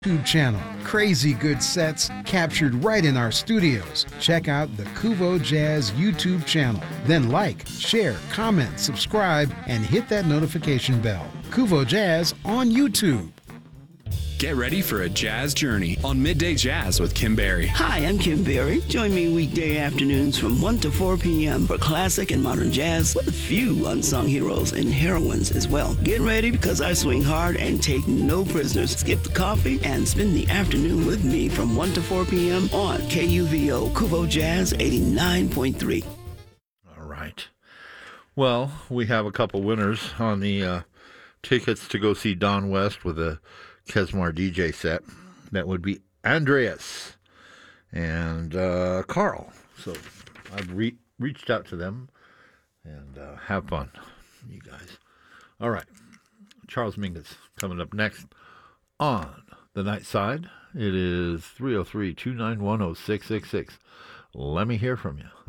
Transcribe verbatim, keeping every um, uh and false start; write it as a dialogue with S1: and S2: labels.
S1: YouTube channel. Crazy good sets captured right in our studios. Check out the Kuvo Jazz YouTube channel. Then like, share, comment, subscribe, and hit that notification bell. Kuvo Jazz on YouTube.
S2: Get ready for a jazz journey on Midday Jazz with Kim Berry.
S3: Hi, I'm Kim Berry. Join me weekday afternoons from one to four p.m. for classic and modern jazz with a few unsung heroes and heroines as well. Get ready because I swing hard and take no prisoners. Skip the coffee and spend the afternoon with me from one to four p.m. on K U V O Kuvo Jazz eighty-nine point three.
S4: All right. Well, we have a couple winners on the uh, tickets to go see Don West with a Kesmar D J set. That would be Andreas and uh, Carl. So I've re- reached out to them and uh, have fun, you guys. All right. Charles Mingus coming up next on the night side. It is three oh three, two nine one, oh six six six. Let me hear from you.